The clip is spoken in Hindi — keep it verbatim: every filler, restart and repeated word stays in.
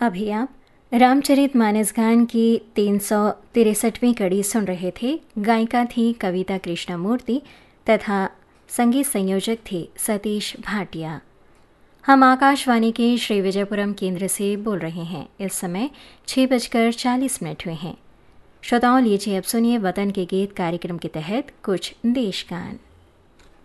अभी आप रामचरितमानस गान की तीन सौ तिरसठवीं कड़ी सुन रहे थे। गायिका थी कविता कृष्णमूर्ति तथा संगीत संयोजक थे सतीश भाटिया। हम आकाशवाणी के श्री विजयपुरम केंद्र से बोल रहे हैं। इस समय छः बजकर चालीस मिनट हुए हैं। श्रोताओं, लीजिए अब सुनिए वतन के गीत कार्यक्रम के तहत कुछ देश गान।